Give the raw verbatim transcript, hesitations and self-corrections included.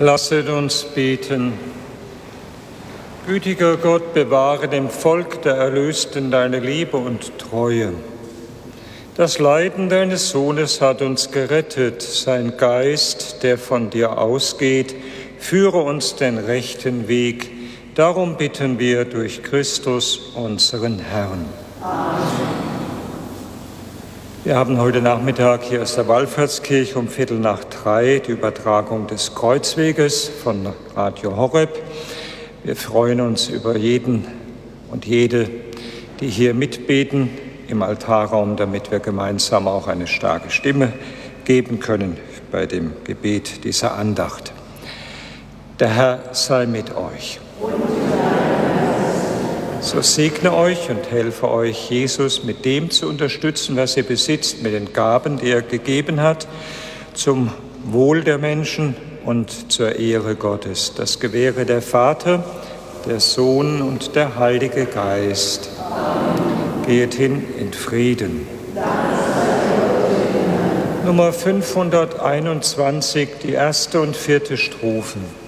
Lasset uns beten. Gütiger Gott, bewahre dem Volk der Erlösten deine Liebe und Treue. Das Leiden deines Sohnes hat uns gerettet. Sein Geist, der von dir ausgeht, führe uns den rechten Weg. Darum bitten wir durch Christus, unseren Herrn. Amen. Wir haben heute Nachmittag hier aus der Wallfahrtskirche um Viertel nach drei die Übertragung des Kreuzweges von Radio Horeb. Wir freuen uns über jeden und jede, die hier mitbeten im Altarraum, damit wir gemeinsam auch eine starke Stimme geben können bei dem Gebet dieser Andacht. Der Herr sei mit euch. So segne euch und helfe euch, Jesus mit dem zu unterstützen, was ihr besitzt, mit den Gaben, die er gegeben hat, zum Wohl der Menschen und zur Ehre Gottes. Das gewähre der Vater, der Sohn und der Heilige Geist. Amen. Geht hin in Frieden. Nummer fünfhunderteinundzwanzig, die erste und vierte Strophen.